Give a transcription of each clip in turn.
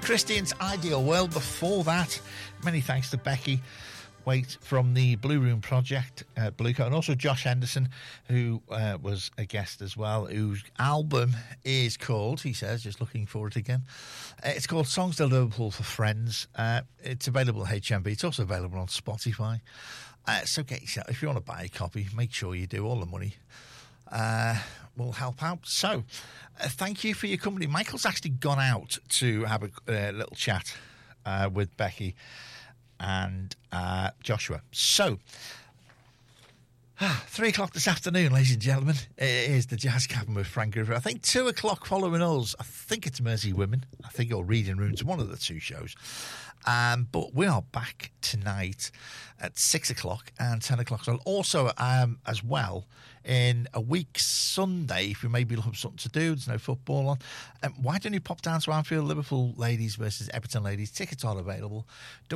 Christian's Ideal World. Before that, many thanks to Becky Waite from the Blue Room Project, Blue Coat, and also Josh Henderson, who was a guest as well, whose album is called, he says, just looking for it again, it's called Songs to Liverpool for Friends. It's available at HMV. It's also available on Spotify. So get yourself, if you want to buy a copy, make sure you do. All the money will help out. So thank you for your company. Michael's actually gone out to have a little chat with Becky and Joshua. So 3 o'clock this afternoon, ladies and gentlemen, it is the Jazz Cabin with Frank River. I think 2 o'clock following us, I think it's Mersey Women, I think, or Reading Rooms, one of the two shows. But we are back tonight at 6 o'clock and 10 o'clock. So also, as well, in a week Sunday, if you maybe looking for something to do, there's no football on, why don't you pop down to Anfield? Liverpool ladies versus Everton ladies. Tickets are available.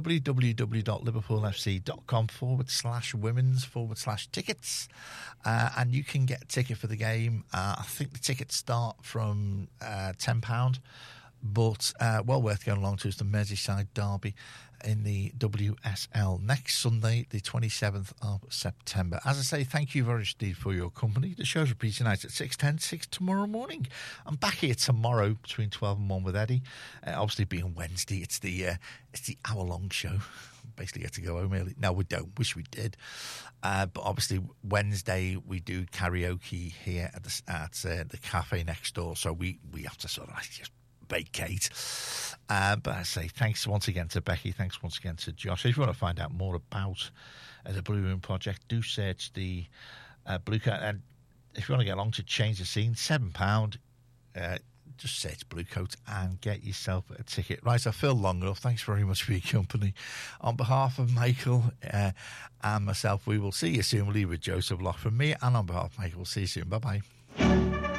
www.liverpoolfc.com/women's/tickets. And you can get a ticket for the game. I think the tickets start from £10. But well worth going along to is the Merseyside derby in the WSL next Sunday, the 27th of September. As I say, thank you very much indeed for your company. The show's repeated tonight at 6:10, 6 tomorrow morning. I'm back here tomorrow between 12 and 1 with Eddie. Obviously, being Wednesday, it's the hour-long show. Basically get to go home early. No, we don't. Wish we did. But obviously, Wednesday we do karaoke here at the cafe next door. So we have to sort of just vacate. But I say thanks once again to Becky. Thanks once again to Josh. If you want to find out more about the Blue Room Project, do search the Blue Coat. And if you want to get along to change the scene, £7. Just search Blue Coat and get yourself a ticket. Right, I feel long enough. Thanks very much for your company. On behalf of Michael and myself, we will see you soon. We'll leave with Joseph Lock from me, and on behalf of Michael, we'll see you soon. Bye-bye.